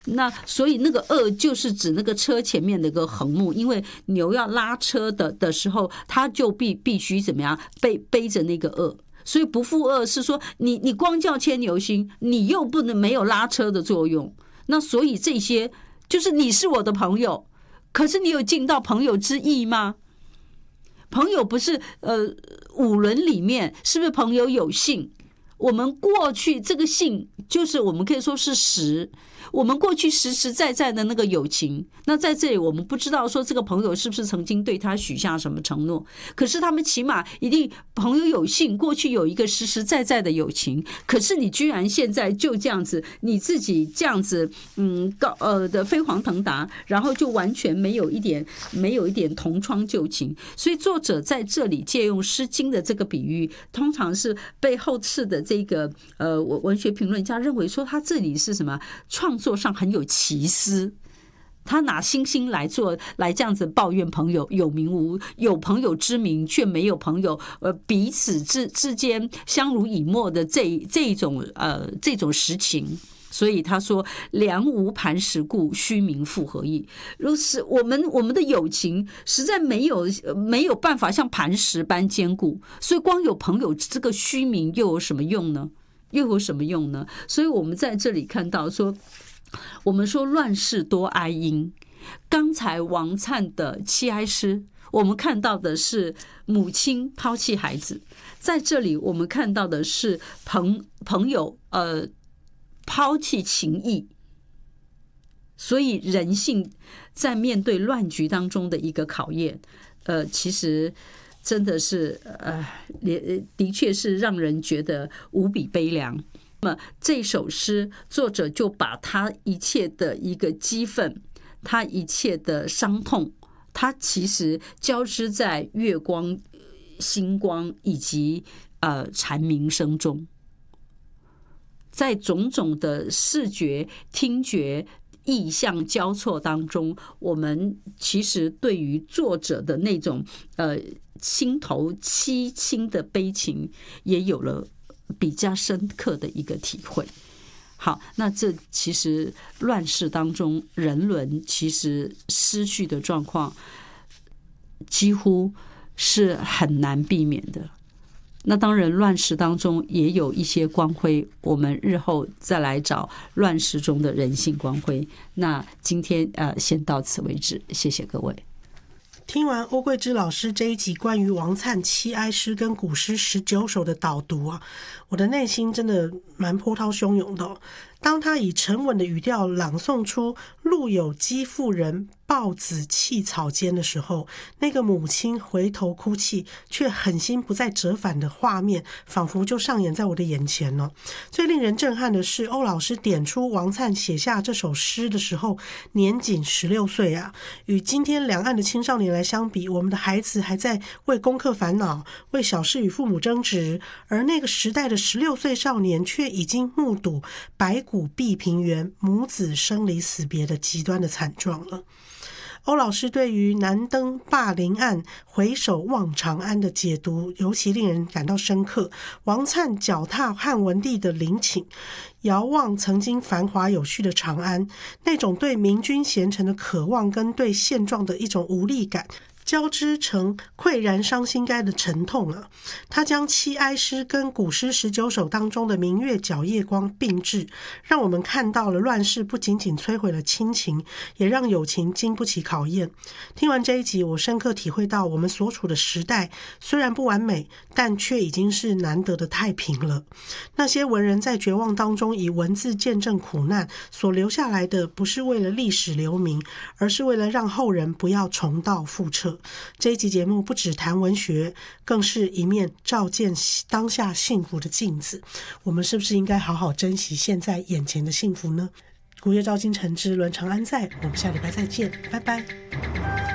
那所以那个恶就是指那个车前面的一个横木，因为牛要拉车的时候，它就必须怎么样背着那个恶。所以不负恶是说你光叫牵牛星，你又不能没有拉车的作用。那所以这些就是你是我的朋友，可是你有尽到朋友之义吗？朋友不是五伦里面是不是朋友有信？我们过去这个信就是我们可以说是实，我们过去实实在在的那个友情。那在这里我们不知道说这个朋友是不是曾经对他许下什么承诺，可是他们起码一定朋友有信，过去有一个实实在在的友情。可是你居然现在就这样子，你自己这样子的飞黄腾达，然后就完全没有一点同窗旧情。所以作者在这里借用《诗经》的这个比喻，通常是被后世的这个文学评论家认为说他这里是什么创作上很有奇思，他拿星星来这样子抱怨朋友有名无有朋友之名却没有朋友，彼此之间相濡以沫的这种实情。所以他说良无磐石固，虚名复何益。如是我们的友情实在没有办法像磐石般坚固，所以光有朋友这个虚名又有什么用呢？所以我们在这里看到说，我们说乱世多哀音，刚才王粲的七哀诗，我们看到的是母亲抛弃孩子，在这里我们看到的是朋友抛弃情谊。所以人性在面对乱局当中的一个考验，其实真的是的确是让人觉得无比悲凉。那么这首诗作者就把他一切的一个激愤，他一切的伤痛，他其实交织在月光、星光以及蝉鸣声中，在种种的视觉、听觉、意象交错当中，我们其实对于作者的那种心头凄清的悲情也有了比较深刻的一个体会。好，那这其实乱世当中人伦其实失去的状况几乎是很难避免的。那当然乱世当中也有一些光辉，我们日后再来找乱世中的人性光辉。那今天先到此为止，谢谢各位。 听完欧桂芝老师这一集关于王粲七哀诗跟古诗19首的导读啊，我的内心真的蛮波涛汹涌的当他以沉稳的语调朗诵出路有姬妇人，抱子弃草间的时候，那个母亲回头哭泣却狠心不再折返的画面仿佛就上演在我的眼前了。最令人震撼的是，欧老师点出王粲写下这首诗的时候年仅16岁啊，与今天两岸的青少年来相比，我们的孩子还在为功课烦恼，为小事与父母争执，而那个时代的16岁少年却已经目睹白骨碧平原，母子生离死别的极端的惨状了。欧老师对于南登霸陵岸，回首望长安的解读尤其令人感到深刻。王粲脚踏汉文帝的陵寝，遥望曾经繁华有序的长安，那种对明君贤臣的渴望跟对现状的一种无力感交织成喟然伤心该的沉痛啊！他将七哀诗跟古诗19首当中的明月皎夜光并置，让我们看到了乱世不仅仅摧毁了亲情，也让友情经不起考验。听完这一集，我深刻体会到我们所处的时代虽然不完美，但却已经是难得的太平了。那些文人在绝望当中以文字见证苦难，所留下来的不是为了历史留名，而是为了让后人不要重蹈覆辙。这一集节目不只谈文学，更是一面照见当下幸福的镜子。我们是不是应该好好珍惜现在眼前的幸福呢？古月照今晨之伦常安在，我们下礼拜再见，拜拜。